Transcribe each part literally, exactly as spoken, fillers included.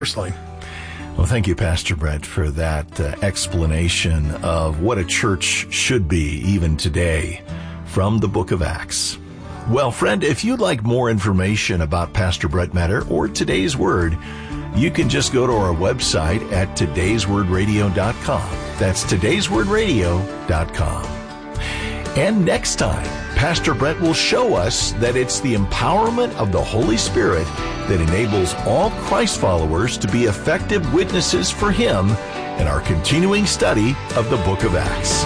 Personally. Well, thank you, Pastor Brett, for that uh, explanation of what a church should be even today from the book of Acts. Well, friend, if you'd like more information about Pastor Brett Meador or Today's Word, you can just go to our website at todays word radio dot com. That's todays word radio dot com. And next time, Pastor Brett will show us that it's the empowerment of the Holy Spirit that enables all Christ followers to be effective witnesses for Him in our continuing study of the book of Acts.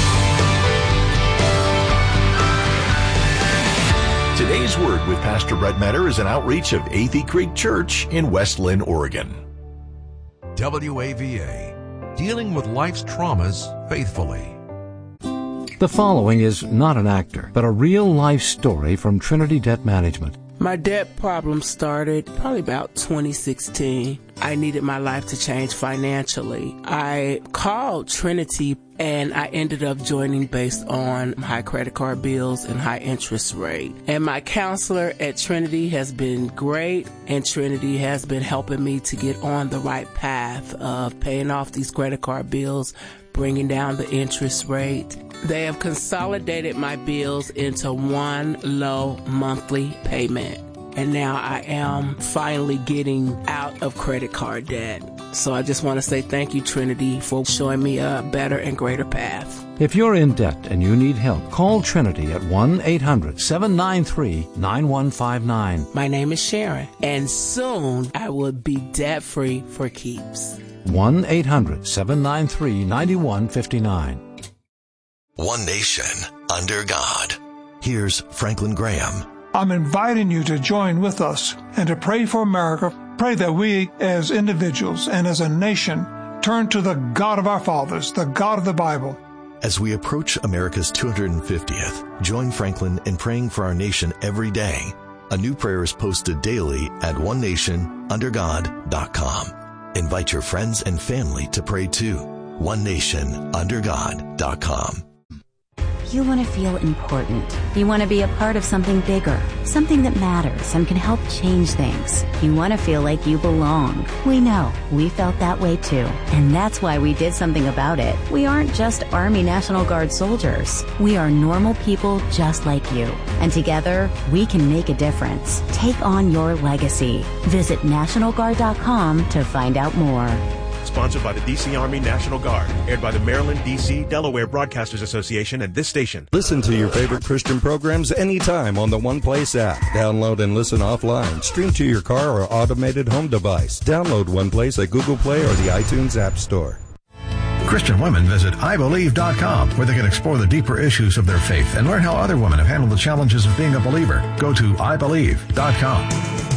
Today's Word with Pastor Brett Meador is an outreach of Athey Creek Church in West Lynn, Oregon. W A V A, dealing with life's traumas faithfully. The following is not an actor, but a real-life story from Trinity Debt Management. My debt problem started probably about twenty sixteen. I needed my life to change financially. I called Trinity and I ended up joining based on high credit card bills and high interest rate. And my counselor at Trinity has been great, and Trinity has been helping me to get on the right path of paying off these credit card bills, bringing down the interest rate. They have consolidated my bills into one low monthly payment. And now I am finally getting out of credit card debt. So I just want to say thank you, Trinity, for showing me a better and greater path. If you're in debt and you need help, call Trinity at one eight hundred seven nine three nine one five nine. My name is Sharon, and soon I will be debt-free for keeps. one eight hundred seven nine three nine one five nine. One nation under God. Here's Franklin Graham. I'm inviting you to join with us and to pray for America. Pray that we as individuals and as a nation turn to the God of our fathers, the God of the Bible. As we approach America's two hundred fiftieth, join Franklin in praying for our nation every day. A new prayer is posted daily at one nation under god dot com. Invite your friends and family to pray too. one nation under god dot com. You want to feel important. You want to be a part of something bigger, something that matters and can help change things. You want to feel like you belong. We know. We felt that way too. And that's why we did something about it. We aren't just Army National Guard soldiers. We are normal people just like you. And together, we can make a difference. Take on your legacy. Visit national guard dot com to find out more. Sponsored by the D C Army National Guard. Aired by the Maryland, D C, Delaware Broadcasters Association and this station. Listen to your favorite Christian programs anytime on the One Place app. Download and listen offline. Stream to your car or automated home device. Download One Place at Google Play or the iTunes App Store. Christian women visit I believe dot com, where they can explore the deeper issues of their faith and learn how other women have handled the challenges of being a believer. Go to I believe dot com.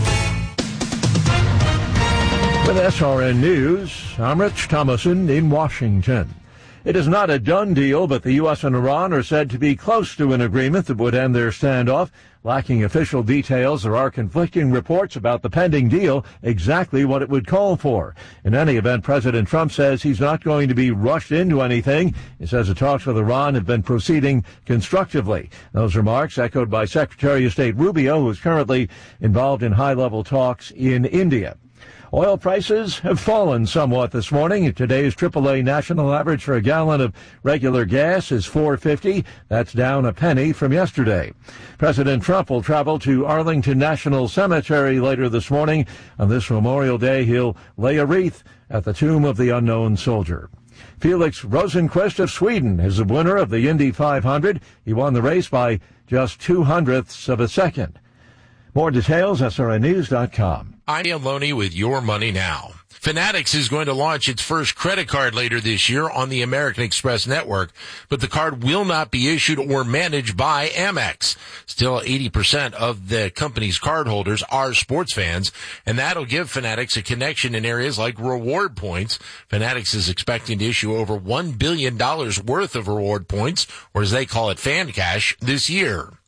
With S R N News, I'm Rich Thomason in Washington. It is not a done deal, but the U S and Iran are said to be close to an agreement that would end their standoff. Lacking official details, there are conflicting reports about the pending deal, exactly what it would call for. In any event, President Trump says he's not going to be rushed into anything. He says the talks with Iran have been proceeding constructively. Those remarks echoed by Secretary of State Rubio, who is currently involved in high-level talks in India. Oil prices have fallen somewhat this morning. Today's triple A national average for a gallon of regular gas is four fifty. That's down a penny from yesterday. President Trump will travel to Arlington National Cemetery later this morning. On this Memorial Day, he'll lay a wreath at the tomb of the unknown soldier. Felix Rosenqvist of Sweden is the winner of the Indy five hundred. He won the race by just two hundredths of a second. More details, S R N news dot com. I'm Ian Loney with Your Money Now. Fanatics is going to launch its first credit card later this year on the American Express network, but the card will not be issued or managed by Amex. Still, eighty percent of the company's cardholders are sports fans, and that'll give Fanatics a connection in areas like reward points. Fanatics is expecting to issue over one billion dollars worth of reward points, or as they call it, fan cash, this year.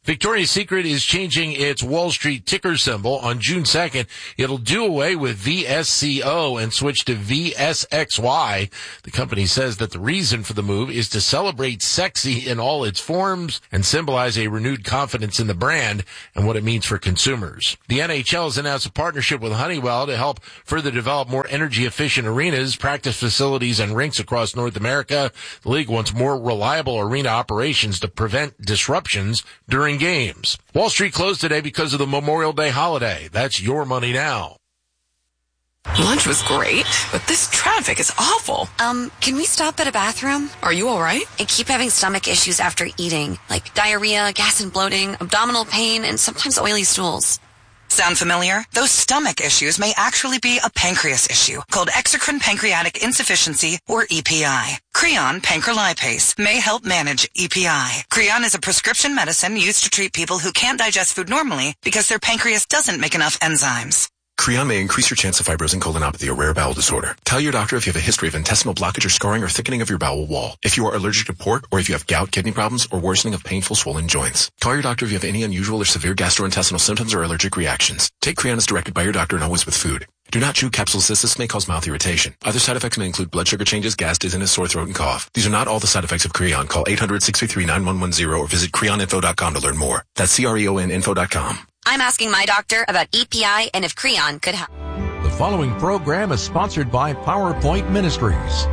Victoria's Secret is changing its Wall Street ticker symbol on June second. It'll do away with V S C O and switch to V S X Y. The company says that the reason for the move is to celebrate sexy in all its forms and symbolize a renewed confidence in the brand and what it means for consumers. The N H L has announced a partnership with Honeywell to help further develop more energy-efficient arenas, practice facilities, and rinks across North America. The league wants more reliable arena operations to prevent disruptions during games. Wall Street closed today because of the Memorial Day holiday. That's your money now. Lunch was great, but this traffic is awful. Um, can we stop at a bathroom? Are you all right? I keep having stomach issues after eating, like diarrhea, gas and bloating, abdominal pain, and sometimes oily stools. Sound familiar? Those stomach issues may actually be a pancreas issue called exocrine pancreatic insufficiency, or E P I. Creon pancrelipase may help manage E P I. Creon is a prescription medicine used to treat people who can't digest food normally because their pancreas doesn't make enough enzymes. Creon may increase your chance of fibrosing colonopathy, a rare bowel disorder. Tell your doctor if you have a history of intestinal blockage or scarring or thickening of your bowel wall. If you are allergic to pork, or if you have gout, kidney problems, or worsening of painful swollen joints. Call your doctor if you have any unusual or severe gastrointestinal symptoms or allergic reactions. Take Creon as directed by your doctor and always with food. Do not chew capsules as this may cause mouth irritation. Other side effects may include blood sugar changes, gas, dizziness, sore throat, and cough. These are not all the side effects of Creon. Call eight hundred, six three three, nine one one zero or visit creon info dot com to learn more. That's C R E O N info dot com. I'm asking my doctor about E P I and if Creon could help. The following program is sponsored by PowerPoint Ministries.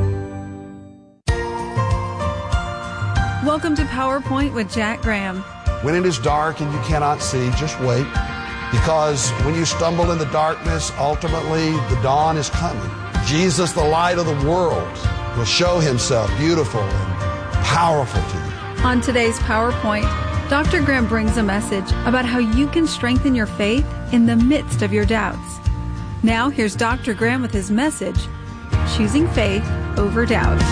Welcome to PowerPoint with Jack Graham. When it is dark and you cannot see, just wait. Because when you stumble in the darkness, ultimately the dawn is coming. Jesus, the light of the world, will show himself beautiful and powerful to you. On today's PowerPoint, Doctor Graham brings a message about how you can strengthen your faith in the midst of your doubts. Now, here's Doctor Graham with his message, Choosing Faith Over Doubt.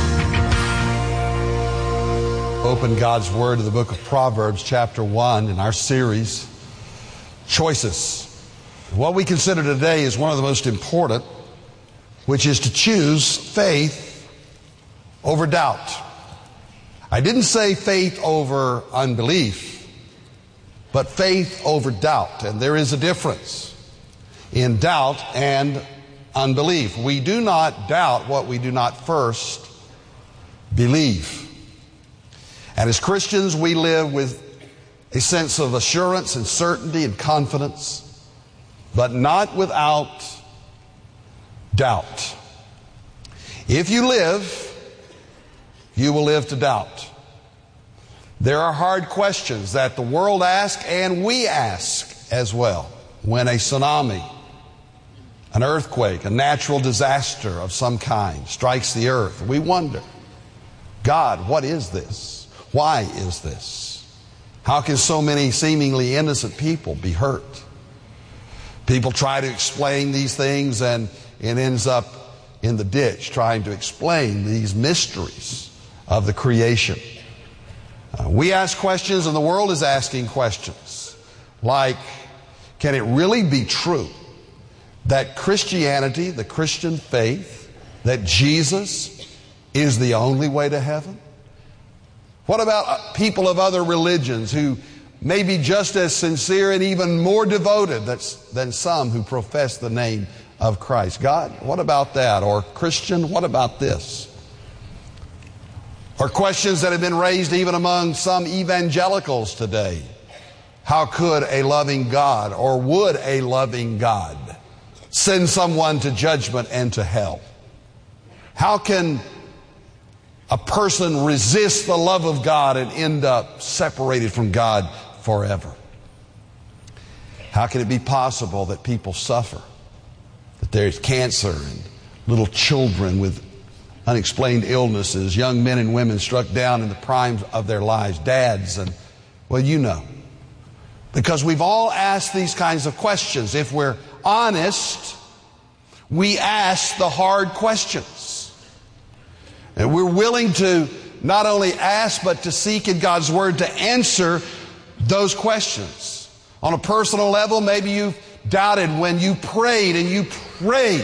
Open God's Word to the book of Proverbs, chapter one, in our series, Choices. What we consider today is one of the most important, which is to choose faith over doubt. I didn't say faith over unbelief, but faith over doubt. And there is a difference in doubt and unbelief. We do not doubt what we do not first believe. And as Christians, we live with a sense of assurance and certainty and confidence, but not without doubt. If you live, you will live to doubt. There are hard questions that the world asks and we ask as well. When a tsunami, an earthquake, a natural disaster of some kind strikes the earth, we wonder, God, what is this? Why is this? How can so many seemingly innocent people be hurt? People try to explain these things and it ends up in the ditch trying to explain these mysteries of the creation. Uh, we ask questions and the world is asking questions like, can it really be true that Christianity, the Christian faith, that Jesus is the only way to heaven? What about people of other religions who may be just as sincere and even more devoted than some who profess the name of Christ? God, what about that? Or Christian, what about this? Or questions that have been raised even among some evangelicals today. How could a loving God, or would a loving God, send someone to judgment and to hell? How can a person resist the love of God and end up separated from God forever? How can it be possible that people suffer? That there's cancer and little children with unexplained illnesses, young men and women struck down in the prime of their lives, dads, and, well, you know. Because we've all asked these kinds of questions. If we're honest, we ask the hard questions. And we're willing to not only ask, but to seek in God's Word to answer those questions. On a personal level, maybe you've doubted when you prayed and you prayed,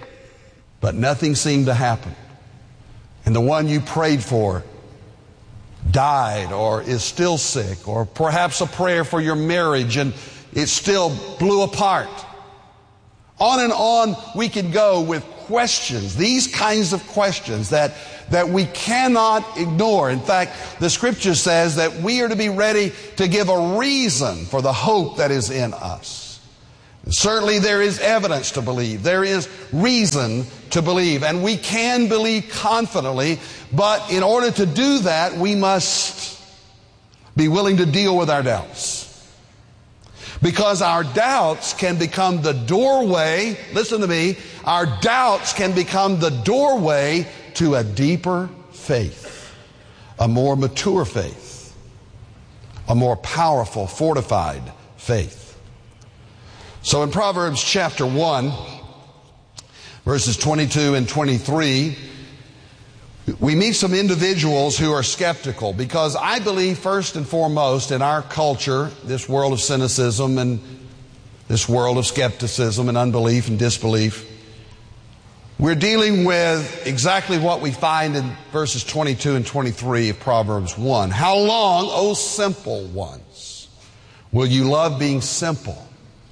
but nothing seemed to happen. And the one you prayed for died or is still sick, or perhaps a prayer for your marriage and it still blew apart. On and on we can go with questions, these kinds of questions that, that we cannot ignore. In fact, the Scripture says that we are to be ready to give a reason for the hope that is in us. And certainly there is evidence to believe. There is reason to believe. And we can believe confidently, but in order to do that, we must be willing to deal with our doubts. Because our doubts can become the doorway, listen to me, our doubts can become the doorway to a deeper faith, a more mature faith, a more powerful, fortified faith. So in Proverbs chapter one, verses twenty-two and twenty-three, we meet some individuals who are skeptical, because I believe first and foremost in our culture, this world of cynicism and this world of skepticism and unbelief and disbelief, we're dealing with exactly what we find in verses twenty-two and twenty-three of Proverbs one. How long, O simple ones, will you love being simple?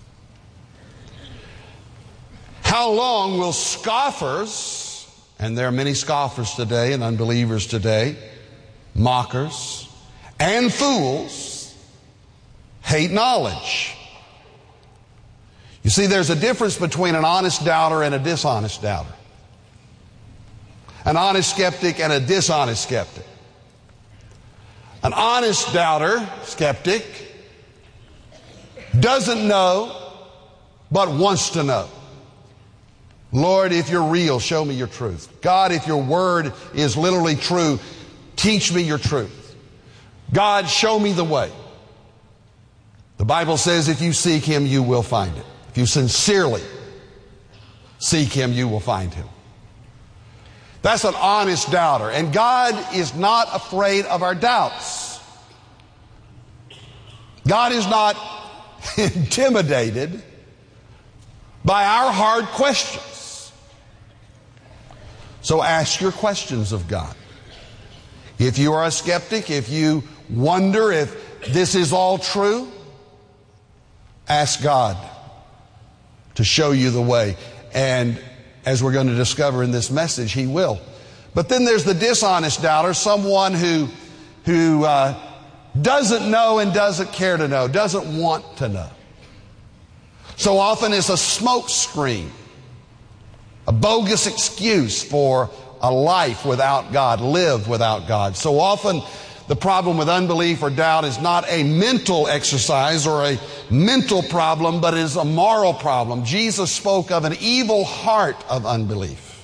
How long will scoffers, and there are many scoffers today and unbelievers today, mockers and fools, hate knowledge? You see, there's a difference between an honest doubter and a dishonest doubter. An honest skeptic and a dishonest skeptic. An honest doubter, skeptic, doesn't know, but wants to know. Lord, if you're real, show me your truth. God, if your word is literally true, teach me your truth. God, show me the way. The Bible says if you seek Him, you will find it. If you sincerely seek Him, you will find Him. That's an honest doubter. And God is not afraid of our doubts. God is not intimidated by our hard questions. So ask your questions of God. If you are a skeptic, if you wonder if this is all true, ask God to show you the way. And as we're going to discover in this message, He will. But then there's the dishonest doubter, someone who, who uh, doesn't know and doesn't care to know, doesn't want to know. So often it's a smoke screen, a bogus excuse for a life without God, live without God. So often the problem with unbelief or doubt is not a mental exercise or a mental problem, but it is a moral problem. Jesus spoke of an evil heart of unbelief.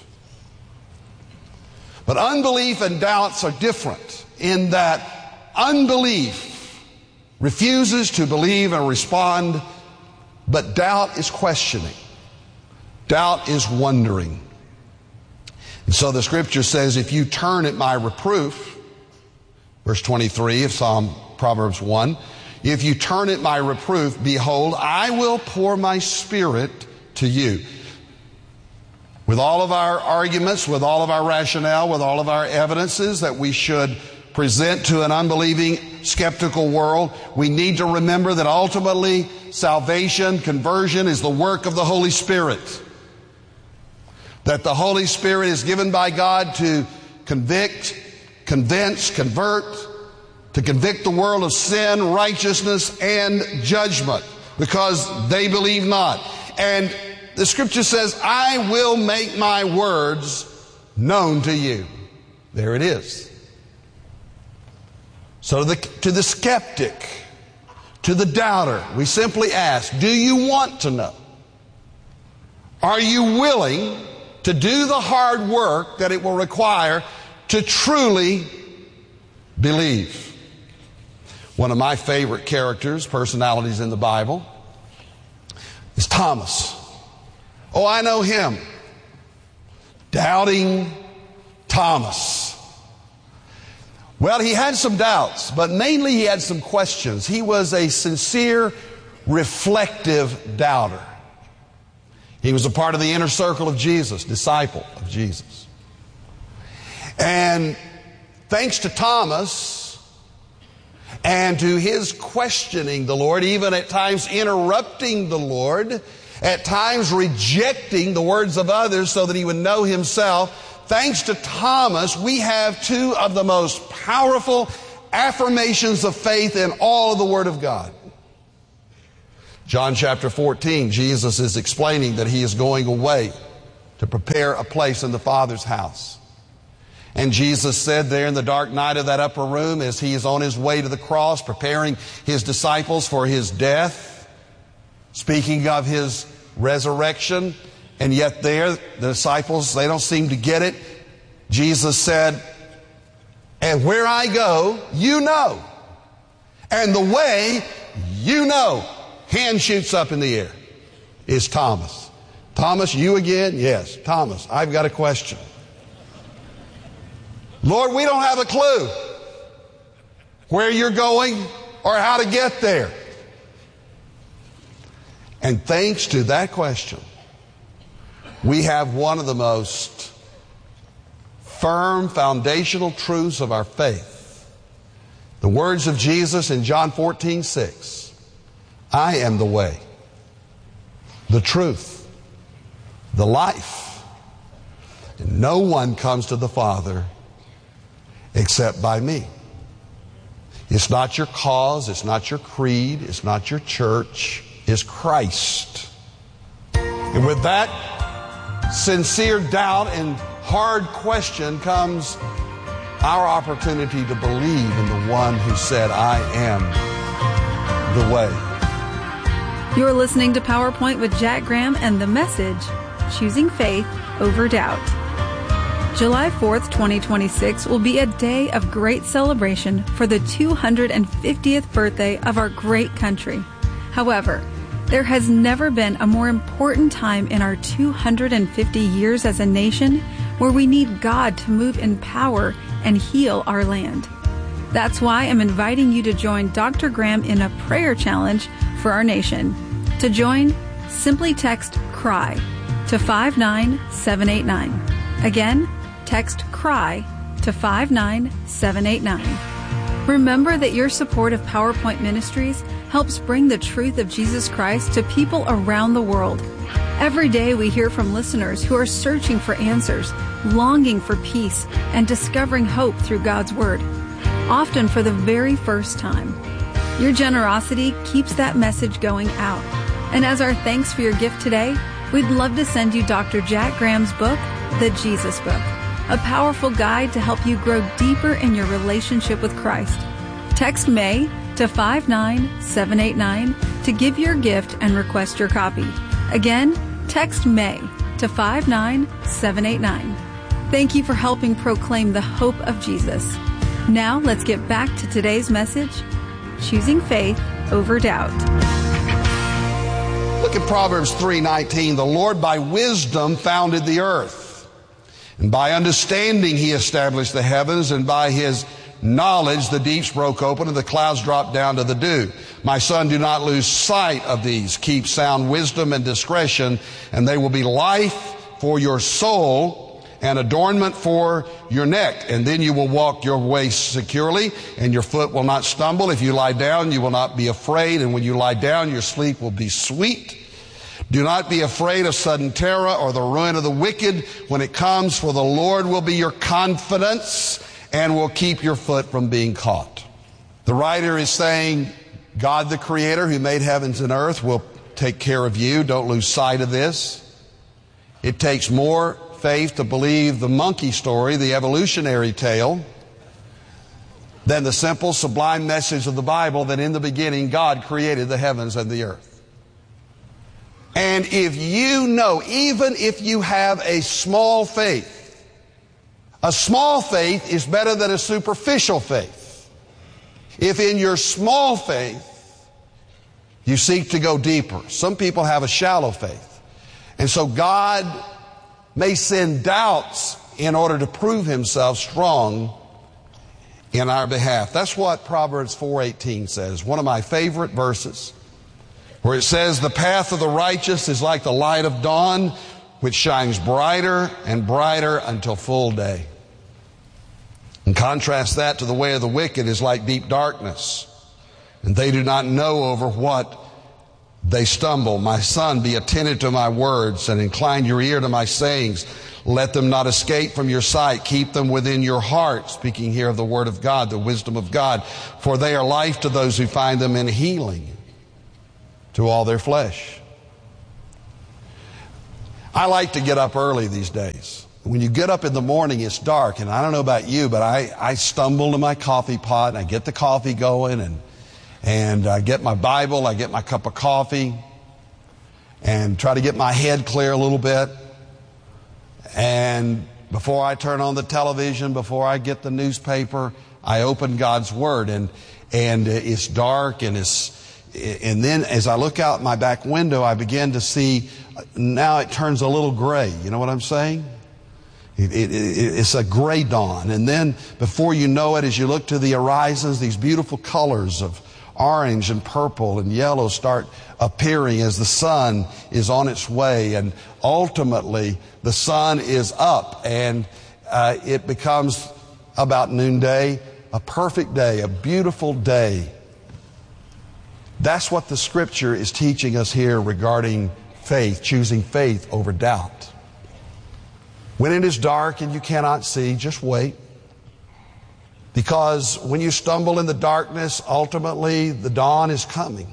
But unbelief and doubts are different in that unbelief refuses to believe and respond, but doubt is questioning. Doubt is wondering. And so the Scripture says, if you turn at my reproof, verse twenty-three of Psalm Proverbs one, if you turn at my reproof, behold, I will pour my Spirit to you. With all of our arguments, with all of our rationale, with all of our evidences that we should present to an unbelieving, skeptical world, we need to remember that ultimately salvation, conversion is the work of the Holy Spirit. That the Holy Spirit is given by God to convict, convince, convert, to convict the world of sin, righteousness, and judgment, because they believe not. And the Scripture says, I will make my words known to you. There it is. So the, to the skeptic, to the doubter, we simply ask, do you want to know? Are you willing to do the hard work that it will require to truly believe? One of my favorite characters, personalities in the Bible, is Thomas. Oh, I know him. Doubting Thomas. Well, he had some doubts, but mainly he had some questions. He was a sincere, reflective doubter. He was a part of the inner circle of Jesus, disciple of Jesus. And thanks to Thomas, and to his questioning the Lord, even at times interrupting the Lord, at times rejecting the words of others so that he would know himself. Thanks to Thomas, we have two of the most powerful affirmations of faith in all of the Word of God. John chapter fourteen, Jesus is explaining that he is going away to prepare a place in the Father's house. And Jesus said there in the dark night of that upper room, as he is on his way to the cross, preparing his disciples for his death, speaking of his resurrection, and yet there, the disciples, they don't seem to get it. Jesus said, and where I go, you know. And the way, you know. Hand shoots up in the air. Is Thomas. Thomas, you again? Yes. Thomas, I've got a question. Lord, we don't have a clue where you're going or how to get there. And thanks to that question, we have one of the most firm foundational truths of our faith. The words of Jesus in John fourteen six. I am the way, the truth, the life. And no one comes to the Father except by me. It's not your cause, it's not your creed, it's not your church, it's Christ. And with that sincere doubt and hard question comes our opportunity to believe in the one who said, I am the way. You're listening to PowerPoint with Jack Graham and the message, Choosing Faith Over Doubt. July fourth, twenty twenty-six will be a day of great celebration for the two hundred fiftieth birthday of our great country. However, there has never been a more important time in our two hundred fifty years as a nation where we need God to move in power and heal our land. That's why I'm inviting you to join Doctor Graham in a prayer challenge for our nation. To join, simply text CRY to five nine seven eight nine. Again, text CRY to five nine seven eight nine. Remember that your support of PowerPoint Ministries helps bring the truth of Jesus Christ to people around the world. Every day we hear from listeners who are searching for answers, longing for peace, and discovering hope through God's Word, often for the very first time. Your generosity keeps that message going out. And as our thanks for your gift today, we'd love to send you Doctor Jack Graham's book, The Jesus Book, a powerful guide to help you grow deeper in your relationship with Christ. Text May to five nine seven eight nine to give your gift and request your copy. Again, text May to five nine seven eight nine. Thank you for helping proclaim the hope of Jesus. Now let's get back to today's message, Choosing Faith Over Doubt. Look at Proverbs three nineteen. The Lord by wisdom founded the earth, and by understanding he established the heavens, and by his knowledge the deeps broke open and the clouds dropped down to the dew. My son, do not lose sight of these. Keep sound wisdom and discretion, and they will be life for your soul and adornment for your neck. And then you will walk your way securely, and your foot will not stumble. If you lie down, you will not be afraid, and when you lie down, your sleep will be sweet. Do not be afraid of sudden terror or the ruin of the wicked when it comes, for the Lord will be your confidence and will keep your foot from being caught. The writer is saying, God the Creator who made heavens and earth will take care of you. Don't lose sight of this. It takes more faith to believe the monkey story, the evolutionary tale, than the simple, sublime message of the Bible that in the beginning God created the heavens and the earth. And if you know, even if you have a small faith, a small faith is better than a superficial faith. If in your small faith you seek to go deeper. Some people have a shallow faith. And so God may send doubts in order to prove himself strong in our behalf. That's what Proverbs four eighteen says, one of my favorite verses, where it says, the path of the righteous is like the light of dawn, which shines brighter and brighter until full day. And contrast that to the way of the wicked is like deep darkness. and they do not know over what they stumble. My son, be attentive to my words and incline your ear to my sayings. Let them not escape from your sight. Keep them within your heart. Speaking here of the word of God, the wisdom of God. For they are life to those who find them, and healing to all their flesh. I like to get up early these days. When you get up in the morning, it's dark, and I don't know about you, but I, I stumble to my coffee pot, and I get the coffee going, and and I get my Bible, I get my cup of coffee, and try to get my head clear a little bit. And before I turn on the television, before I get the newspaper, I open God's Word, and and it's dark, and it's and then as I look out my back window, I begin to see, now it turns a little gray. You know what I'm saying? It, it, it, it's a gray dawn. And then before you know it, as you look to the horizons, these beautiful colors of orange and purple and yellow start appearing as the sun is on its way. And ultimately, the sun is up, and uh, it becomes about noonday, a perfect day, a beautiful day. That's what the Scripture is teaching us here regarding faith, choosing faith over doubt. When it is dark and you cannot see, just wait. Because when you stumble in the darkness, ultimately the dawn is coming.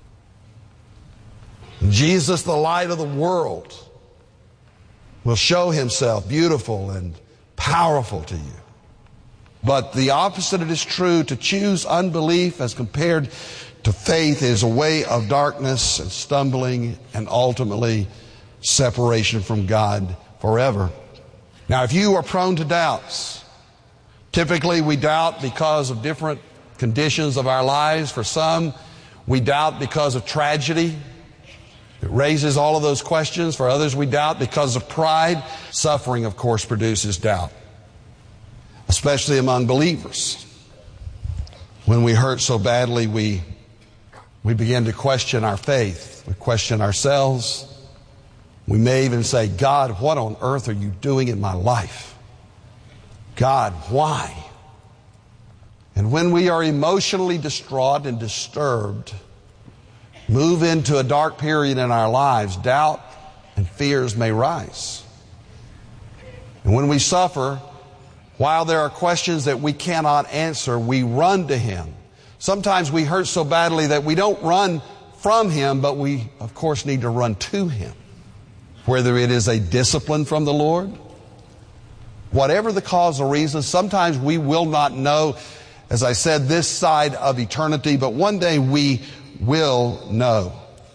Jesus, the light of the world, will show himself beautiful and powerful to you. But the opposite is true. To choose unbelief as compared to faith is a way of darkness and stumbling and ultimately separation from God forever. Now, if you are prone to doubts, typically we doubt because of different conditions of our lives. For some, we doubt because of tragedy. It raises all of those questions. For others, we doubt because of pride. Suffering, of course, produces doubt, especially among believers. When we hurt so badly, we we begin to question our faith. We question ourselves. We may even say, God, what on earth are you doing in my life? God, why? And when we are emotionally distraught and disturbed, move into a dark period in our lives, doubt and fears may rise. And when we suffer, while there are questions that we cannot answer, we run to Him. Sometimes we hurt so badly that we don't run from Him, but we, of course, need to run to Him. Whether it is a discipline from the Lord, whatever the cause or reason, sometimes we will not know, as I said, this side of eternity, but one day we will know.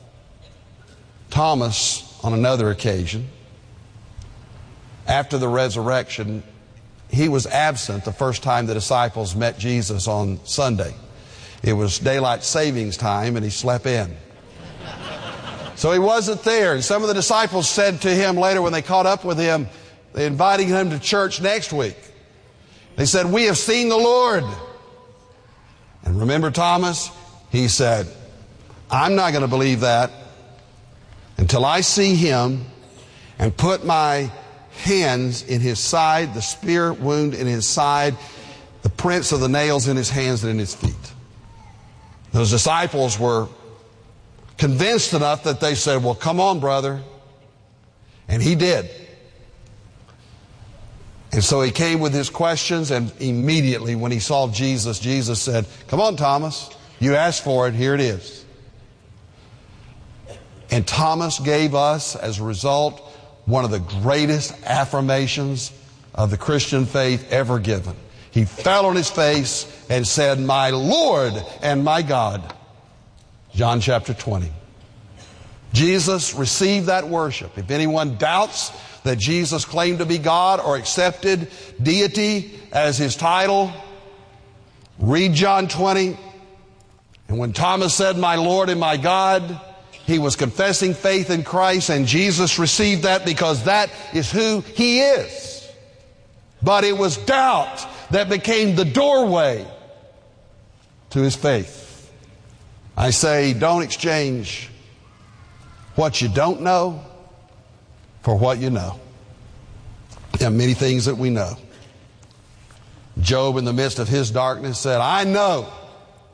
Thomas, on another occasion, after the resurrection, he was absent the first time the disciples met Jesus on Sunday. It was daylight savings time, and he slept in. So he wasn't there. And some of the disciples said to him later when they caught up with him, they invited him to church next week. They said, we have seen the Lord. And remember Thomas? He said, I'm not going to believe that until I see Him and put my hands in His side, the spear wound in His side, the prints of the nails in His hands and in His feet. Those disciples were convinced enough that they said, well, come on, brother. And he did. And so he came with his questions, and immediately when he saw Jesus, Jesus said, come on, Thomas, you asked for it, here it is. And Thomas gave us, as a result, one of the greatest affirmations of the Christian faith ever given. He fell on his face and said, my Lord and my God. John chapter twenty. Jesus received that worship. If anyone doubts that Jesus claimed to be God or accepted deity as his title, read John twenty. And when Thomas said, my Lord and my God, he was confessing faith in Christ, and Jesus received that because that is who He is. But it was doubt that became the doorway to his faith. I say, don't exchange what you don't know for what you know. There are many things that we know. Job, in the midst of his darkness, said, I know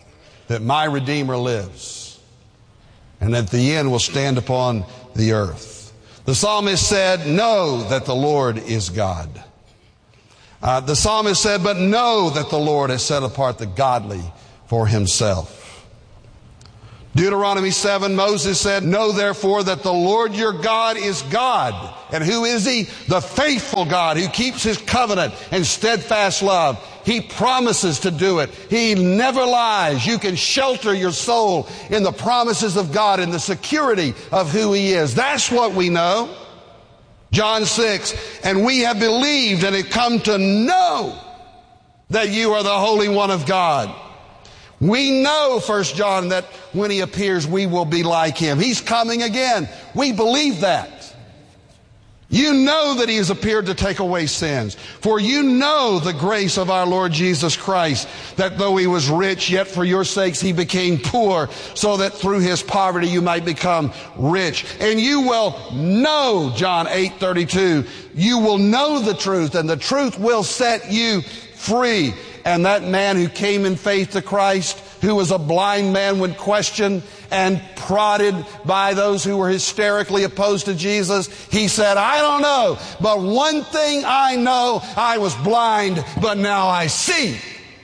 that my Redeemer lives, and at the end will stand upon the earth. The psalmist said, know that the Lord is God. Uh, the psalmist said, but know that the Lord has set apart the godly for himself. Deuteronomy seven, Moses said, know therefore that the Lord your God is God. And who is he? The faithful God who keeps his covenant and steadfast love. He promises to do it. He never lies. You can shelter your soul in the promises of God, in the security of who he is. That's what we know. John six, and we have believed and have come to know that you are the Holy One of God. We know, First John, that when he appears, we will be like him. He's coming again. We believe that. You know that he has appeared to take away sins. For you know the grace of our Lord Jesus Christ, that though he was rich, yet for your sakes he became poor, so that through his poverty you might become rich. And you will know, John eight thirty-two, you will know the truth, and the truth will set you free. And that man who came in faith to Christ, who was a blind man when questioned and prodded by those who were hysterically opposed to Jesus, he said, I don't know, but one thing I know, I was blind, but now I see.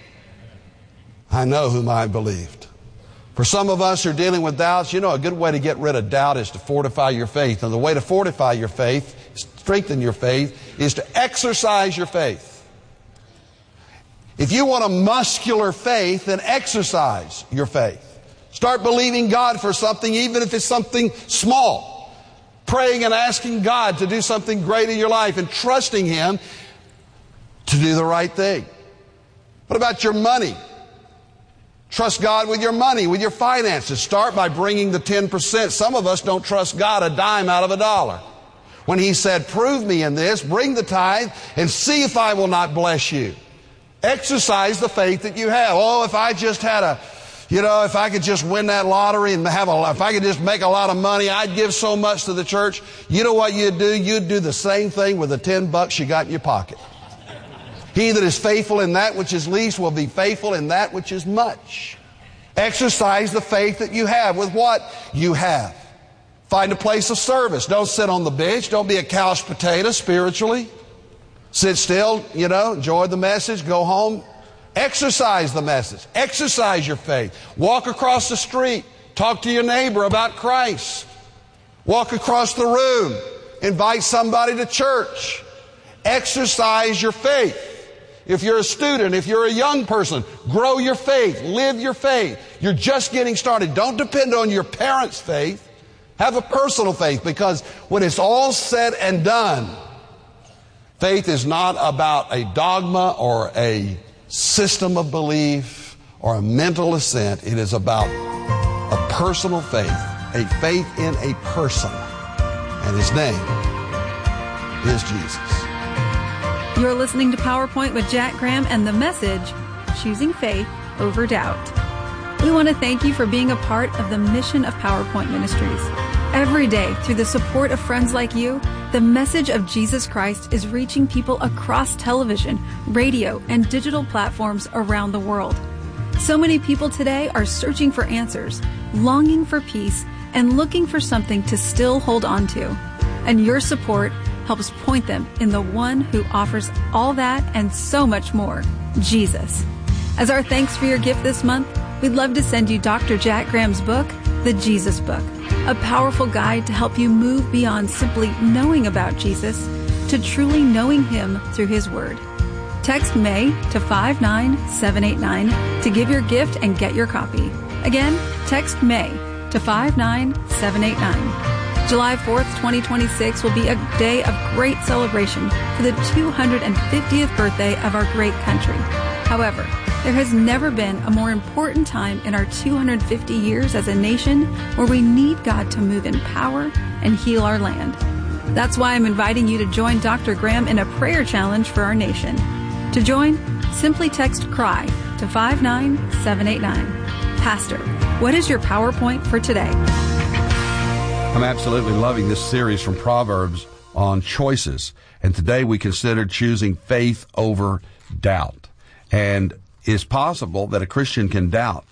I know whom I believed. For some of us who are dealing with doubts, you know, a good way to get rid of doubt is to fortify your faith. And the way to fortify your faith, strengthen your faith, is to exercise your faith. If you want a muscular faith, then exercise your faith. Start believing God for something, even if it's something small. Praying and asking God to do something great in your life and trusting him to do the right thing. What about your money? Trust God with your money, with your finances. Start by bringing the ten percent. Some of us don't trust God a dime out of a dollar. When he said, prove me in this, bring the tithe, and see if I will not bless you. Exercise the faith that you have. Oh, if I just had a, you know, if I could just win that lottery and have a, if I could just make a lot of money, I'd give so much to the church. You know what you'd do? You'd do the same thing with the ten bucks you got in your pocket. He that is faithful in that which is least will be faithful in that which is much. Exercise the faith that you have with what you have. Find a place of service. Don't sit on the bench. Don't be a couch potato spiritually. Sit still, you know, enjoy the message, go home. Exercise the message. Exercise your faith. Walk across the street. Talk to your neighbor about Christ. Walk across the room. Invite somebody to church. Exercise your faith. If you're a student, if you're a young person, grow your faith. Live your faith. You're just getting started. Don't depend on your parents' faith. Have a personal faith, because when it's all said and done, faith is not about a dogma or a system of belief or a mental assent. It is about a personal faith, a faith in a person. And his name is Jesus. You're listening to PowerPoint with Jack Graham and the message, Choosing Faith Over Doubt. We want to thank you for being a part of the mission of PowerPoint Ministries. Every day, through the support of friends like you, the message of Jesus Christ is reaching people across television, radio, and digital platforms around the world. So many people today are searching for answers, longing for peace, and looking for something to still hold on to. And your support helps point them in the one who offers all that and so much more, Jesus. As our thanks for your gift this month, we'd love to send you Doctor Jack Graham's book, The Jesus Book, a powerful guide to help you move beyond simply knowing about Jesus to truly knowing him through his word. Text May to five nine seven eight nine to give your gift and get your copy. Again, text May to five nine seven eight nine. July fourth, twenty twenty-six will be a day of great celebration for the two hundred fiftieth birthday of our great country. However, there has never been a more important time in our two hundred fifty years as a nation where we need God to move in power and heal our land. That's why I'm inviting you to join Doctor Graham in a prayer challenge for our nation. To join, simply text CRY to five nine seven eight nine. Pastor, what is your PowerPoint for today? I'm absolutely loving this series from Proverbs on choices. And today we considered choosing faith over doubt. And it's possible that a Christian can doubt,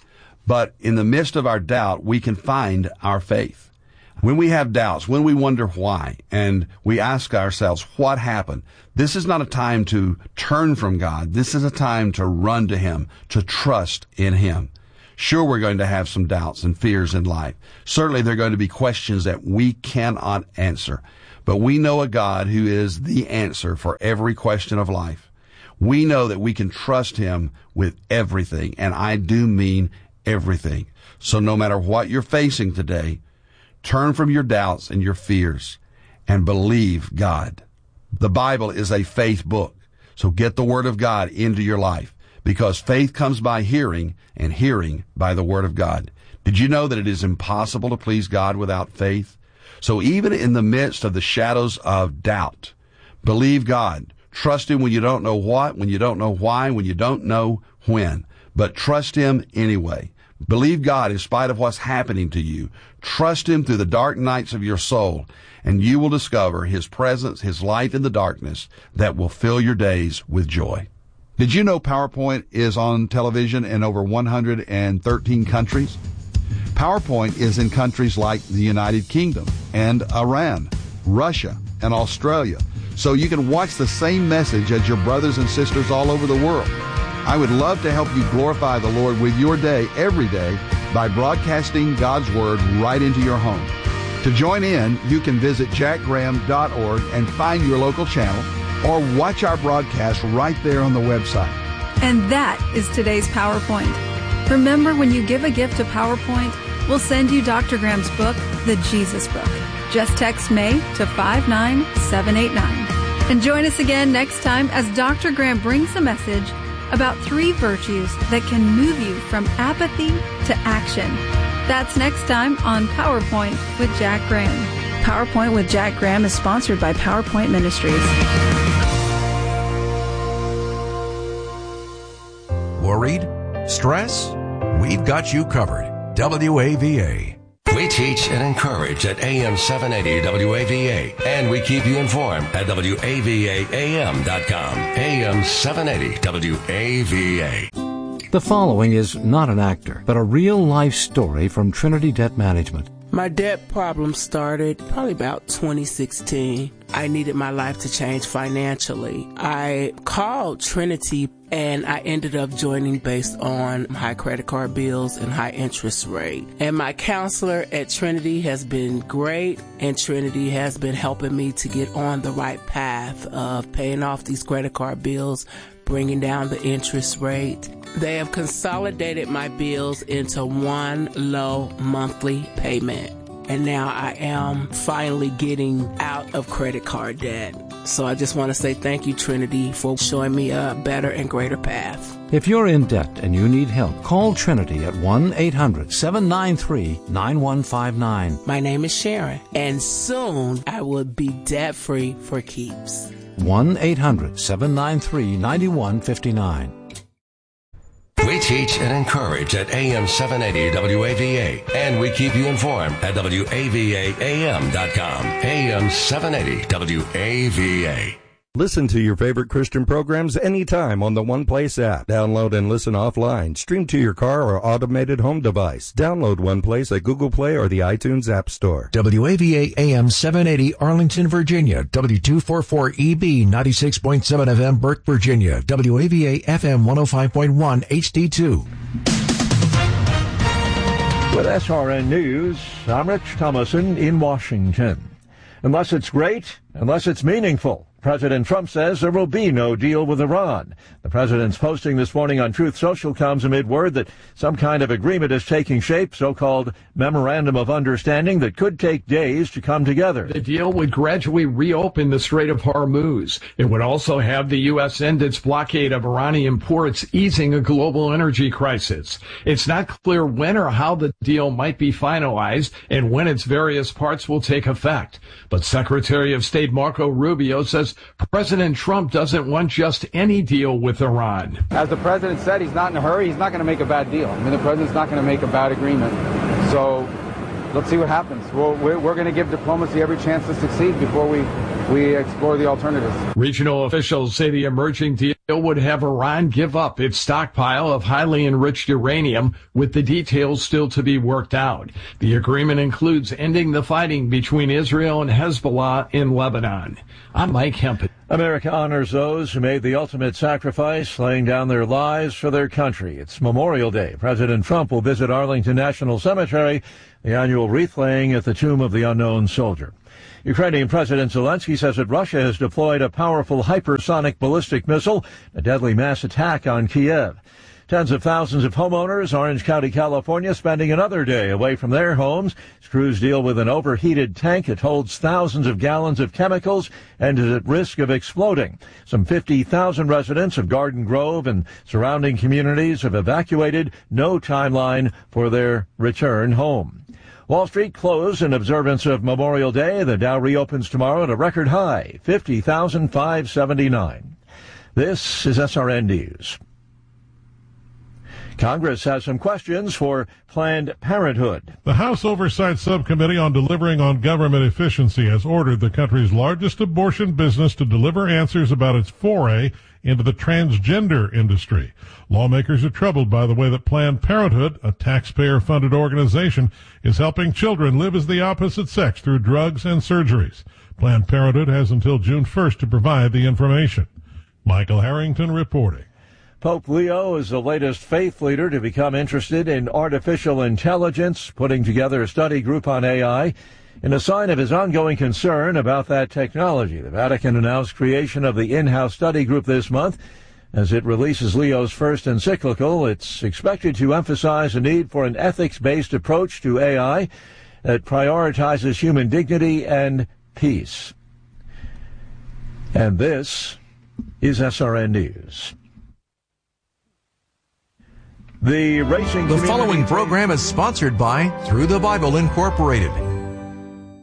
But in the midst of our doubt, we can find our faith. When we have doubts, when we wonder why, and we ask ourselves, what happened? This is not a time to turn from God. This is a time to run to Him, to trust in Him. Sure, we're going to have some doubts and fears in life. Certainly, there are going to be questions that we cannot answer. But we know a God who is the answer for every question of life. We know that we can trust Him with everything, and I do mean everything. So no matter what you're facing today, turn from your doubts and your fears and believe God. The Bible is a faith book. So get the Word of God into your life, because faith comes by hearing, and hearing by the Word of God. Did you know that it is impossible to please God without faith? So even in the midst of the shadows of doubt, believe God. Trust Him when you don't know what, when you don't know why, when you don't know when. But trust Him anyway. Believe God in spite of what's happening to you. Trust Him through the dark nights of your soul, and you will discover His presence, His light in the darkness that will fill your days with joy. Did you know PowerPoint is on television in over one hundred thirteen countries? PowerPoint is in countries like the United Kingdom and Iran, Russia, and Australia. So you can watch the same message as your brothers and sisters all over the world. I would love to help you glorify the Lord with your day every day by broadcasting God's Word right into your home. To join in, you can visit jack graham dot org and find your local channel, or watch our broadcast right there on the website. And that is today's PowerPoint. Remember, when you give a gift to PowerPoint, we'll send you Doctor Graham's book, The Jesus Book. Just text May to five nine seven eight nine. And join us again next time as Doctor Graham brings a message about three virtues that can move you from apathy to action. That's next time on PowerPoint with Jack Graham. PowerPoint with Jack Graham is sponsored by PowerPoint Ministries. Worried? Stress? We've got you covered. W A V A. We teach and encourage at A M seven eighty W A V A, and we keep you informed at W A V A A M dot com. A M seven eighty W A V A. The following is not an actor, but a real-life story from Trinity Debt Management. My debt problem started probably about twenty sixteen. I needed my life to change financially. I called Trinity, and I ended up joining based on high credit card bills and high interest rate. And my counselor at Trinity has been great, and Trinity has been helping me to get on the right path of paying off these credit card bills, bringing down the interest rate. They have consolidated my bills into one low monthly payment. And now I am finally getting out of credit card debt. So I just want to say thank you, Trinity, for showing me a better and greater path. If you're in debt and you need help, call Trinity at one eight hundred seven nine three nine one five nine. My name is Sharon, and soon I will be debt-free for keeps. one eight hundred seven nine three nine one five nine. We teach and encourage at A M seven eighty W A V A, and we keep you informed at W A V A A M dot com. A M seven eighty W A V A. Listen to your favorite Christian programs anytime on the One Place app. Download and listen offline. Stream to your car or automated home device. Download One Place at Google Play or the iTunes App Store. W A V A A M seven eighty Arlington, Virginia. W two forty-four E B ninety-six point seven F M Burke, Virginia. W A V A F M one oh five point one H D two. With S R N News, I'm Rich Thomason in Washington. Unless it's great, unless it's meaningful, President Trump says there will be no deal with Iran. The president's posting this morning on Truth Social comes amid word that some kind of agreement is taking shape, so-called Memorandum of Understanding, that could take days to come together. The deal would gradually reopen the Strait of Hormuz. It would also have the U S end its blockade of Iranian ports, easing a global energy crisis. It's not clear when or how the deal might be finalized and when its various parts will take effect. But Secretary of State Marco Rubio says President Trump doesn't want just any deal with Iran. As the president said, he's not in a hurry. He's not going to make a bad deal. I mean, the president's not going to make a bad agreement. So let's see what happens. We'll, we're we're going to give diplomacy every chance to succeed before we we explore the alternatives. Regional officials say the emerging deal would have Iran give up its stockpile of highly enriched uranium, with the details still to be worked out. The agreement includes ending the fighting between Israel and Hezbollah in Lebanon. I'm Mike Hempel. America honors those who made the ultimate sacrifice, laying down their lives for their country. It's Memorial Day. President Trump will visit Arlington National Cemetery, the annual wreath laying at the Tomb of the Unknown Soldier. Ukrainian President Zelensky says that Russia has deployed a powerful hypersonic ballistic missile, a deadly mass attack on Kiev. Tens of thousands of homeowners, Orange County, California, spending another day away from their homes. Crews deal with an overheated tank that holds thousands of gallons of chemicals and is at risk of exploding. Some fifty thousand residents of Garden Grove and surrounding communities have evacuated. No timeline for their return home. Wall Street closed in observance of Memorial Day. The Dow reopens tomorrow at a record high, fifty thousand five hundred seventy-nine. This is S R N News. Congress has some questions for Planned Parenthood. The House Oversight Subcommittee on Delivering on Government Efficiency has ordered the country's largest abortion business to deliver answers about its foray into the transgender industry. Lawmakers are troubled by the way that Planned Parenthood, a taxpayer-funded organization, is helping children live as the opposite sex through drugs and surgeries. Planned Parenthood has until June first to provide the information. Michael Harrington reporting. Pope Leo is the latest faith leader to become interested in artificial intelligence, putting together a study group on A I. In a sign of his ongoing concern about that technology, the Vatican announced creation of the in-house study group this month. As it releases Leo's first encyclical, it's expected to emphasize the need for an ethics-based approach to A I that prioritizes human dignity and peace. And this is S R N News. The racing The following program is sponsored by Through the Bible Incorporated.